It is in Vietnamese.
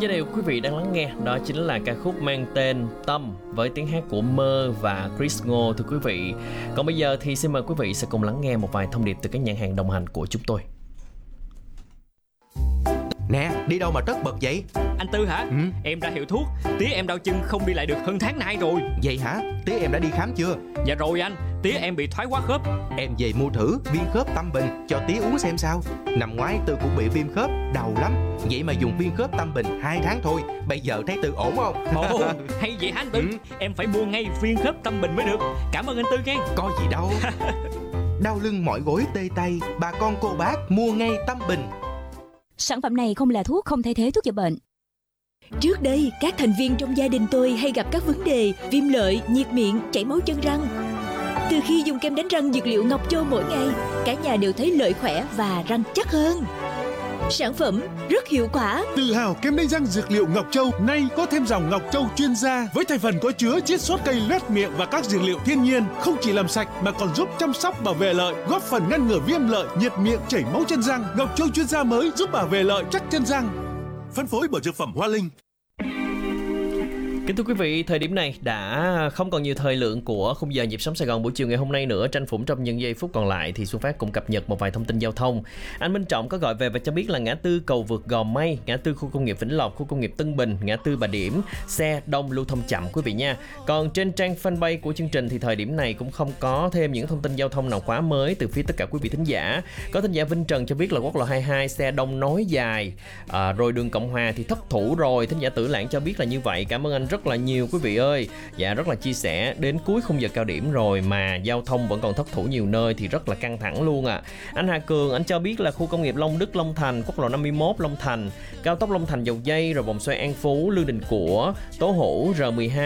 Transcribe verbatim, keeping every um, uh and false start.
giai điệu quý vị đang lắng nghe đó chính là ca khúc mang tên Tâm với tiếng hát của Mơ và Chris Ngô, thưa quý vị. Còn bây giờ thì xin mời quý vị sẽ cùng lắng nghe một vài thông điệp từ các nhãn hàng đồng hành của chúng tôi. Nè, đi đâu mà tất bật vậy? Anh Tư hả? Ừ. Em ra hiệu thuốc. Tía em đau chân không đi lại được hơn tháng nay rồi. Vậy hả? Tía em đã đi khám chưa? Dạ rồi anh. Tía em bị thoái hóa khớp. Em về mua thử viên khớp Tâm Bình cho tía uống xem sao. Năm ngoái Tư cũng bị viêm khớp, đau lắm. Vậy mà dùng viên khớp Tâm Bình hai tháng thôi. Bây giờ thấy Tư ổn không? Ồ, hay vậy hả anh Tư? Ừ. Em phải mua ngay viên khớp Tâm Bình mới được. Cảm ơn anh Tư nghe. Có gì đâu. Đau lưng mỏi gối tê tay, bà con cô bác mua ngay Tâm Bình. Sản phẩm này không là thuốc, không thay thế thuốc chữa bệnh. Trước đây, các thành viên trong gia đình tôi hay gặp các vấn đề viêm lợi, nhiệt miệng, chảy máu chân răng. Từ khi dùng kem đánh răng dược liệu Ngọc Châu mỗi ngày, cả nhà đều thấy lợi khỏe và răng chắc hơn. Sản phẩm rất hiệu quả. Tự hào kem đánh răng dược liệu Ngọc Châu nay có thêm dòng Ngọc Châu chuyên gia với thành phần có chứa chiết xuất cây loét miệng và các dược liệu thiên nhiên, không chỉ làm sạch mà còn giúp chăm sóc bảo vệ lợi, góp phần ngăn ngừa viêm lợi, nhiệt miệng, chảy máu chân răng. Ngọc Châu chuyên gia mới giúp bảo vệ lợi chắc chân răng. Phân phối bởi dược phẩm Hoa Linh. Kính thưa quý vị, thời điểm này đã không còn nhiều thời lượng của khung giờ Nhịp Sống Sài Gòn buổi chiều ngày hôm nay nữa. Tranh thủ trong những giây phút còn lại thì Xuân Phát cũng cập nhật một vài thông tin giao thông. Anh Minh Trọng có gọi về và cho biết là ngã tư cầu vượt Gò Mây, ngã tư khu công nghiệp Vĩnh Lộc, khu công nghiệp Tân Bình, ngã tư Bà Điểm, xe đông lưu thông chậm quý vị nha. Còn trên trang fanpage của chương trình thì thời điểm này cũng không có thêm những thông tin giao thông nào quá mới từ phía tất cả quý vị thính giả. Có thính giả Vinh Trần cho biết là quốc lộ hai mươi hai xe đông nối dài, à, rồi đường Cộng Hòa thì thất thủ rồi. Thính giả Tử Lãng cho biết là như vậy. Cảm ơn anh rất là nhiều quý vị ơi. Dạ rất là chia sẻ, đến cuối khung giờ cao điểm rồi mà giao thông vẫn còn thất thủ nhiều nơi thì rất là căng thẳng luôn ạ. À. Anh Hà Cường anh cho biết là khu công nghiệp Long Đức Long Thành, quốc lộ năm mươi mốt Long Thành, cao tốc Long Thành Dầu Dây, rồi vòng xoay An Phú, Lương Đình Của, Tố Hữu, R mười hai